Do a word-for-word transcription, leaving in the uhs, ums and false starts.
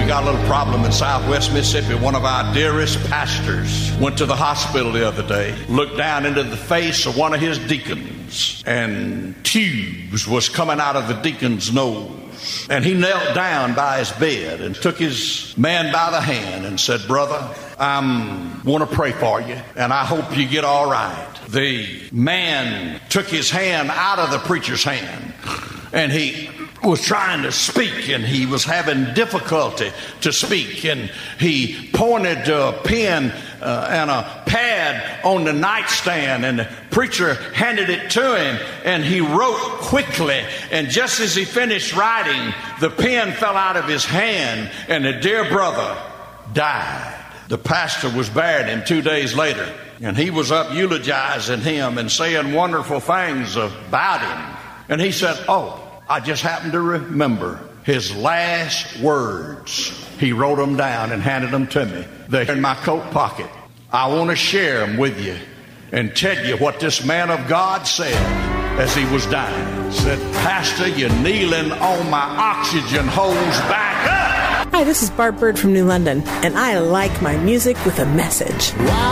got a little problem in Southwest Mississippi. One of our dearest pastors went to the hospital the other day, looked down into the face of one of his deacons, and tubes was coming out of the deacon's nose. And he knelt down by his bed and took his man by the hand and said, "Brother, I want to pray for you, and I hope you get all right." The man took his hand out of the preacher's hand, and he was trying to speak, and he was having difficulty to speak, and he pointed to a pen uh, and a pad on the nightstand, and the preacher handed it to him, and he wrote quickly, and just as he finished writing, the pen fell out of his hand, and the dear brother died. The pastor was burying him two days later, and he was up eulogizing him and saying wonderful things about him, and he said, "Oh, I just happened to remember his last words." He wrote them down and handed them to me. They're in my coat pocket. I want to share them with you and tell you what this man of God said as he was dying. He said, "Pastor, you're kneeling on my oxygen hose back up." Hi, this is Barb Bird from New London, and I like my music with a message. Wow.